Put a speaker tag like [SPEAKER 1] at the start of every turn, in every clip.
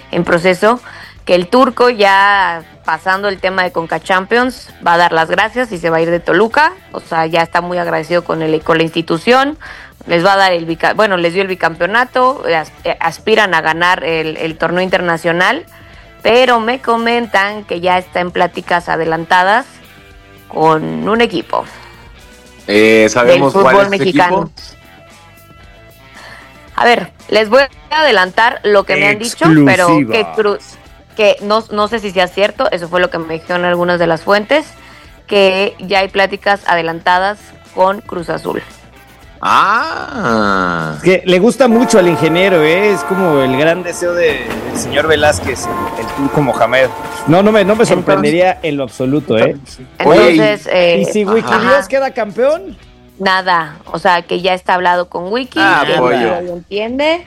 [SPEAKER 1] en proceso, que el turco ya pasando el tema de Conca Champions va a dar las gracias y se va a ir de Toluca, o sea, ya está muy agradecido con la institución, les va a dar les dio el bicampeonato, aspiran a ganar el torneo internacional, pero me comentan que ya está en pláticas adelantadas con un equipo.
[SPEAKER 2] ¿Sabemos
[SPEAKER 1] del
[SPEAKER 2] cuál
[SPEAKER 1] fútbol
[SPEAKER 2] es ese
[SPEAKER 1] mexicano.
[SPEAKER 2] equipo?
[SPEAKER 1] A ver, les voy a adelantar lo que me han dicho, pero que no sé si sea cierto, eso fue lo que me dijeron algunas de las fuentes, que ya hay pláticas adelantadas con Cruz Azul.
[SPEAKER 3] Es que le gusta mucho al ingeniero, es como el gran deseo del señor Velázquez, el turco Mohamed. No me sorprendería en lo absoluto,
[SPEAKER 1] Entonces,
[SPEAKER 3] ¿y si Wikileaks queda campeón?
[SPEAKER 1] Nada, o sea, que ya está hablado con Wiki, que lo entiende,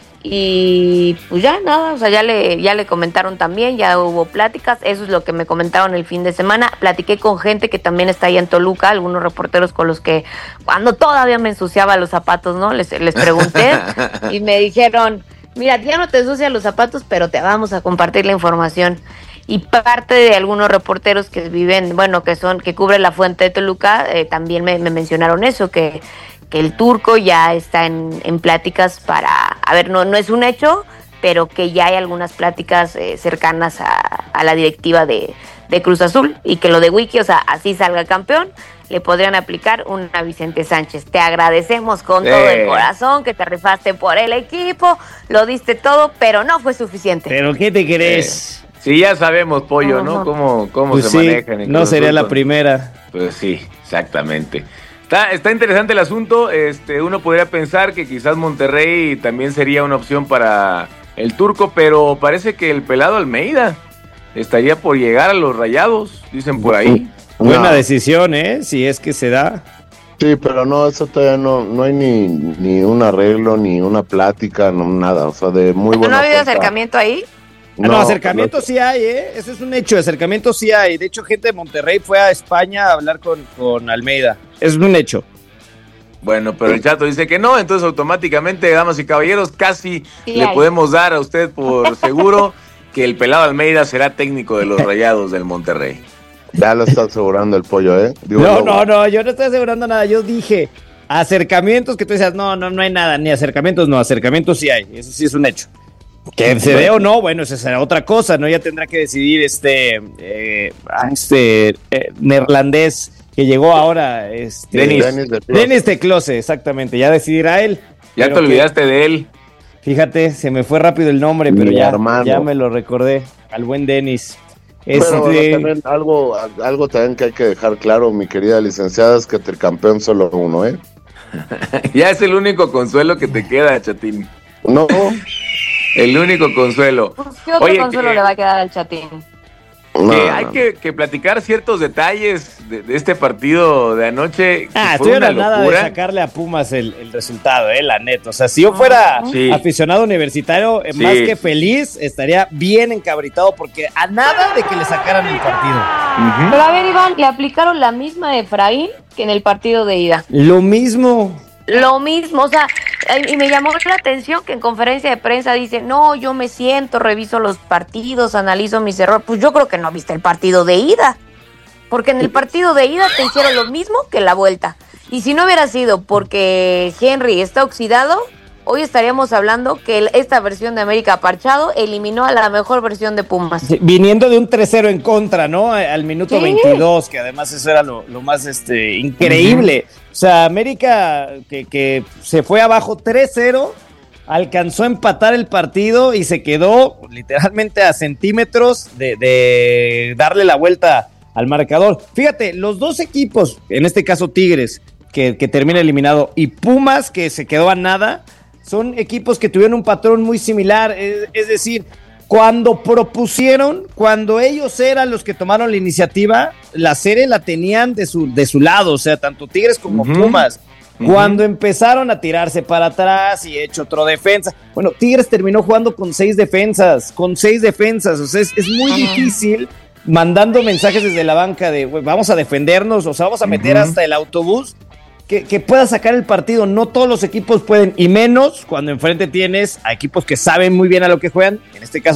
[SPEAKER 1] y pues ya nada, o sea, ya le comentaron también, ya hubo pláticas, eso es lo que me comentaron el fin de semana. Platiqué con gente que también está ahí en Toluca, algunos reporteros con los que cuando todavía me ensuciaba los zapatos, ¿no? Les pregunté y me dijeron, mira, ya no te ensucian los zapatos, pero te vamos a compartir la información. Y parte de algunos reporteros que viven, que cubren la fuente de Toluca, también me mencionaron eso, que el turco ya está en pláticas para, a ver, no es un hecho, pero que ya hay algunas pláticas cercanas a la directiva de Cruz Azul, y que lo de Wiki, o sea, así salga campeón, le podrían aplicar una Vicente Sánchez. Te agradecemos con todo el corazón que te rifaste por el equipo, lo diste todo, pero no fue suficiente.
[SPEAKER 3] ¿Pero qué te crees?
[SPEAKER 2] Sí, ya sabemos, Pollo, ¿no? Cómo
[SPEAKER 3] pues
[SPEAKER 2] se manejan.
[SPEAKER 3] No sería la primera.
[SPEAKER 2] Pues sí, exactamente. Está interesante el asunto. Uno podría pensar que quizás Monterrey también sería una opción para el turco, pero parece que el pelado Almeida estaría por llegar a los Rayados, dicen por ahí.
[SPEAKER 3] Buena decisión, si es que se da.
[SPEAKER 4] Sí, pero no, eso todavía no hay ni un arreglo, ni una plática, no nada, o sea, de muy buena.
[SPEAKER 1] ¿No ha habido acercamiento ahí?
[SPEAKER 3] No, acercamiento sí hay, eso es un hecho, acercamiento sí hay. De hecho, gente de Monterrey fue a España a hablar con Almeida, es un hecho.
[SPEAKER 2] Bueno, pero el Chato dice que no, entonces automáticamente, damas y caballeros, casi le podemos dar a usted por seguro que el pelado Almeida será técnico de los Rayados del Monterrey.
[SPEAKER 4] Ya lo está asegurando el Pollo,
[SPEAKER 3] No, yo no estoy asegurando nada, yo dije acercamientos que tú decías, no hay nada, ni acercamientos sí hay, eso sí es un hecho. Que se dé o no, bueno, esa será otra cosa, ¿no? Ya tendrá que decidir neerlandés que llegó ahora, Denis de Close, exactamente, ya decidirá él.
[SPEAKER 2] Ya te olvidaste de él.
[SPEAKER 3] Fíjate, se me fue rápido el nombre, pero ya me lo recordé, al buen Denis.
[SPEAKER 4] Pero también algo también que hay que dejar claro, mi querida licenciada, es que el campeón solo uno,
[SPEAKER 2] Ya es el único consuelo que te queda, Chatín.
[SPEAKER 4] No.
[SPEAKER 2] El único consuelo.
[SPEAKER 1] Pues, ¿qué otro consuelo le va a quedar al Chatín?
[SPEAKER 2] Hay que platicar ciertos detalles de este partido de anoche.
[SPEAKER 3] Estoy a nada de sacarle a Pumas el resultado, la neta. O sea, si yo fuera aficionado universitario, más que feliz, estaría bien encabritado porque a nada de que le sacaran el partido.
[SPEAKER 1] Pero a ver, Iván, le aplicaron la misma de Efraín que en el partido de ida.
[SPEAKER 3] Lo mismo,
[SPEAKER 1] o sea, y me llamó la atención que en conferencia de prensa dice, no, yo me siento, reviso los partidos, analizo mis errores. Pues yo creo que no viste el partido de ida, porque en el partido de ida te hicieron lo mismo que en la vuelta. Y si no hubiera sido porque Henry está oxidado, hoy estaríamos hablando que esta versión de América Parchado eliminó a la mejor versión de Pumas.
[SPEAKER 3] Sí, viniendo de un 3-0 en contra, ¿no? Al minuto 22, que además eso era lo más increíble. O sea, América que se fue abajo 3-0, alcanzó a empatar el partido y se quedó literalmente a centímetros de darle la vuelta al marcador. Fíjate, los dos equipos, en este caso Tigres, que termina eliminado, y Pumas, que se quedó a nada, son equipos que tuvieron un patrón muy similar, es decir, cuando ellos eran los que tomaron la iniciativa, la serie la tenían de su lado, o sea, tanto Tigres como Pumas. Cuando empezaron a tirarse para atrás y hecho otro defensa, bueno, Tigres terminó jugando con 6 defensas, o sea, es muy difícil mandando mensajes desde la banca de vamos a defendernos, o sea, vamos a meter hasta el autobús, que pueda sacar el partido. No todos los equipos pueden, y menos cuando enfrente tienes a equipos que saben muy bien a lo que juegan, en este caso